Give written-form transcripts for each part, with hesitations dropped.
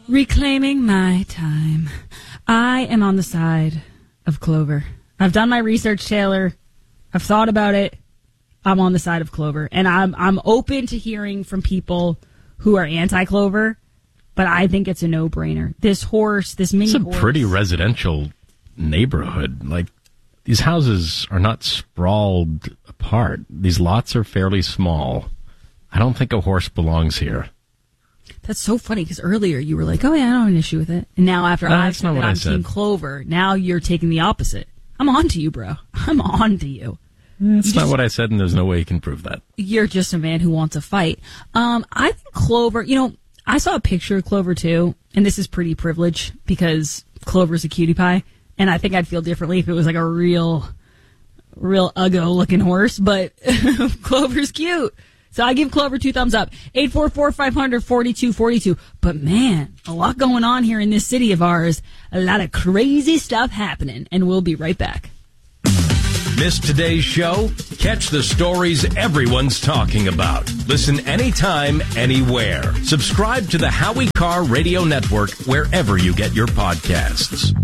Reclaiming my time. I am on the side of Clover. I've done my research, Taylor. I've thought about it. I'm on the side of Clover. And I'm open to hearing from people who are anti-Clover, but I think it's a no-brainer. This mini horse. It's a pretty residential neighborhood. Like, these houses are not sprawled apart. These lots are fairly small. I don't think a horse belongs here. That's so funny, because earlier you were like, oh yeah, I don't have an issue with it. And now after I've said that I'm Team Clover, now you're taking the opposite. I'm on to you, bro. I'm on to you. That's not what I said, and there's no way you can prove that. You're just a man who wants a fight. I think Clover, I saw a picture of Clover too, and this is pretty privileged because Clover's a cutie pie, and I think I'd feel differently if it was like a real uggo-looking horse, but Clover's cute. So I give Clover 2 thumbs up. 844-500-4242. But man, a lot going on here in this city of ours. A lot of crazy stuff happening, and we'll be right back. Missed today's show? Catch the stories everyone's talking about. Listen anytime, anywhere. Subscribe to the Howie Carr Radio Network wherever you get your podcasts.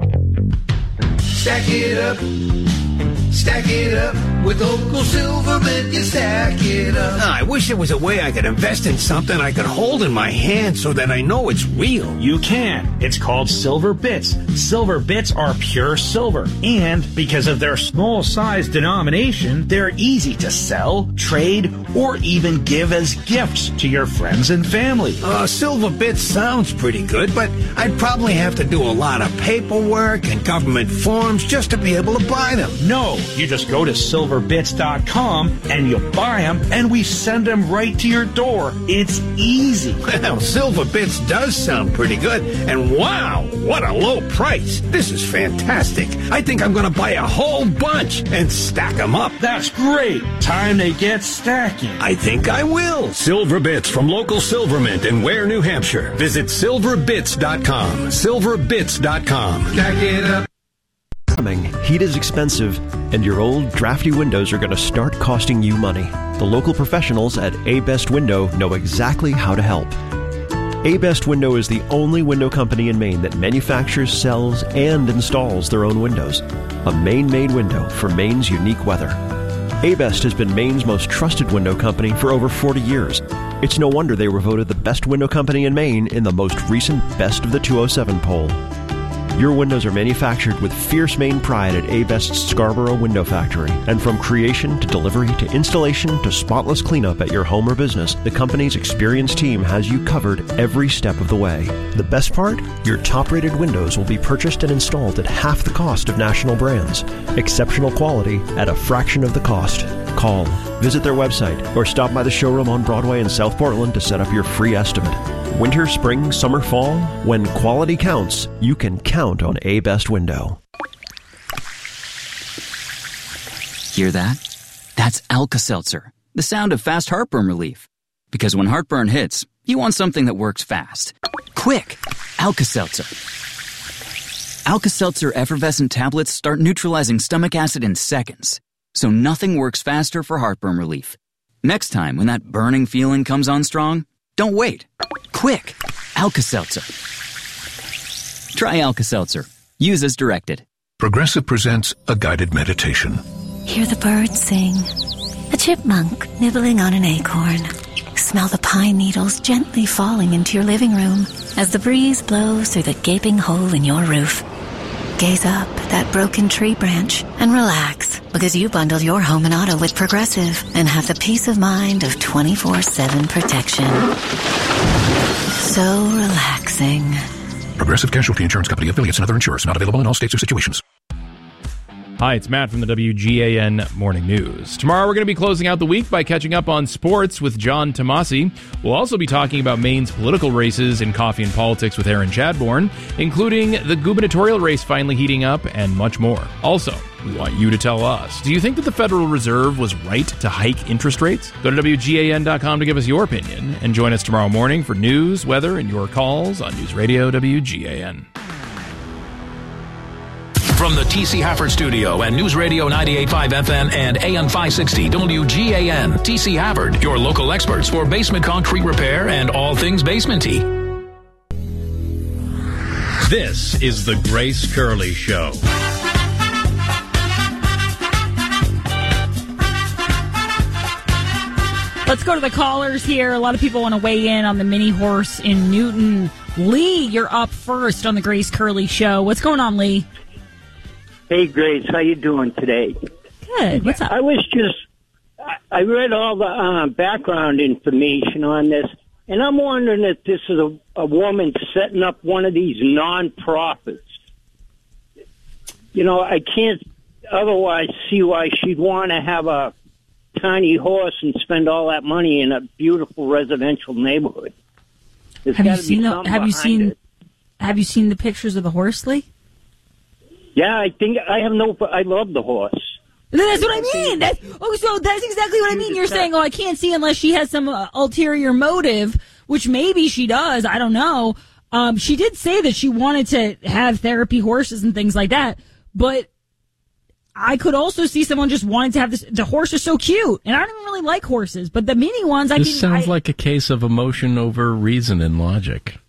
Stack it up. Stack it up with local Silvermint, you stack it up. I wish there was a way I could invest in something I could hold in my hand so that I know it's real. You can. It's called Silver Bits. Silver Bits are pure silver. And because of their small size denomination, they're easy to sell, trade, or even give as gifts to your friends and family. Silver Bits sounds pretty good, but I'd probably have to do a lot of paperwork and government forms just to be able to buy them. No. You just go to silverbits.com and you buy them, and we send them right to your door. It's easy. Well, Silver Bits does sound pretty good, and wow, what a low price. This is fantastic. I think I'm going to buy a whole bunch and stack them up. That's great. Time to get stacking. I think I will. Silver Bits from local Silvermint in Ware, New Hampshire. Visit silverbits.com. Silverbits.com. Stack it up. Heat is expensive, and your old drafty windows are going to start costing you money. The local professionals at A-Best Window know exactly how to help. A-Best Window is the only window company in Maine that manufactures, sells, and installs their own windows. A Maine-made window for Maine's unique weather. A-Best has been Maine's most trusted window company for over 40 years. It's no wonder they were voted the best window company in Maine in the most recent Best of the 207 poll. Your windows are manufactured with fierce Maine pride at A-Best's Scarborough Window Factory. And from creation to delivery to installation to spotless cleanup at your home or business, the company's experienced team has you covered every step of the way. The best part? Your top-rated windows will be purchased and installed at half the cost of national brands. Exceptional quality at a fraction of the cost. Call, visit their website, or stop by the showroom on Broadway in South Portland to set up your free estimate. Winter, spring, summer, fall, when quality counts, you can count on A-Best Window. Hear that? That's Alka-Seltzer, the sound of fast heartburn relief. Because when heartburn hits, you want something that works fast. Quick! Alka-Seltzer. Alka-Seltzer effervescent tablets start neutralizing stomach acid in seconds. So nothing works faster for heartburn relief. Next time when that burning feeling comes on strong, don't wait. Quick! Alka-Seltzer. Try Alka-Seltzer. Use as directed. Progressive presents a guided meditation. Hear the birds sing. A chipmunk nibbling on an acorn. Smell the pine needles gently falling into your living room as the breeze blows through the gaping hole in your roof. Gaze up at that broken tree branch and relax, because you bundled your home and auto with Progressive and have the peace of mind of 24/7 protection. So relaxing. Progressive Casualty Insurance Company, affiliates, and other insurers. Not available in all states or situations. Hi, it's Matt from the WGAN Morning News. Tomorrow we're going to be closing out the week by catching up on sports with John Tomasi. We'll also be talking about Maine's political races in Coffee and Politics with Aaron Chadbourne, including the gubernatorial race finally heating up and much more. Also, we want you to tell us, do you think that the Federal Reserve was right to hike interest rates? Go to WGAN.com to give us your opinion and join us tomorrow morning for news, weather, and your calls on News Radio WGAN. From the T.C. Hafford Studio and News Radio 98.5 FM and AM 560 WGAN, T.C. Hafford, your local experts for basement concrete repair and all things basement-y. This is the Grace Curley Show. Let's go to the callers here. A lot of people want to weigh in on the mini horse in Newton. Lee, you're up first on the Grace Curley Show. What's going on, Lee? Hey, Grace. How you doing today? Good. What's up? I read all the background information on this, and I'm wondering if this is a woman setting up one of these non-profits. You know, I can't otherwise see why she'd want to have a tiny horse and spend all that money in a beautiful residential neighborhood. Have you seen the pictures of the horse, Lee? Yeah, I love the horse. That's what I mean. So that's exactly what I mean. You're saying, I can't see unless she has some ulterior motive, which maybe she does. I don't know. She did say that she wanted to have therapy horses and things like that, but I could also see someone just wanting to have this. The horse is so cute, and I don't even really like horses, but the mini ones, This sounds like a case of emotion over reason and logic.